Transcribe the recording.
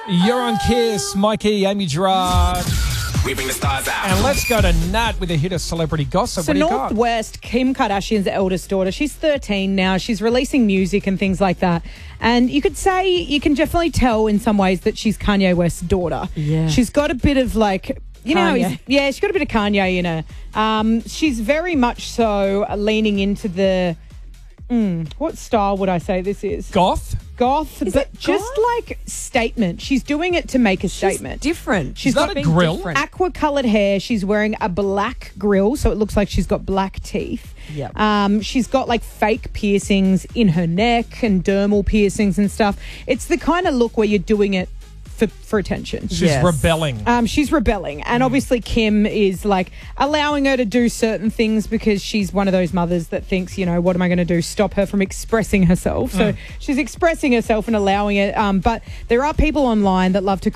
You're on Kiss. Mikey, Amy Gerard. We bring the stars out. And let's go to Nat with a hit of celebrity gossip. So what do you got? Northwest, Kim Kardashian's eldest daughter, she's 13 now. She's releasing music and things like that. And you could say, you can definitely tell in some ways that she's Kanye West's daughter. Yeah. She's got a bit of like... You know, Kanye. she's got a bit of Kanye in her. She's very much so leaning into the... what style would I say this is? Goth? Goth, Is but it just goth? like statement. She's doing it to make a statement. Different. She's that got a grill? different. aqua-coloured hair. She's wearing a black grill, so it looks like she's got black teeth. Yep. She's got like fake piercings in her neck and dermal piercings and stuff. It's the kind of look where you're doing it for attention. She's Yes. rebelling. She's rebelling. And obviously Kim is like allowing her to do certain things because she's one of those mothers that thinks, you know, what am I going to do? Stop her from expressing herself. So she's expressing herself and allowing it. But there are people online that love to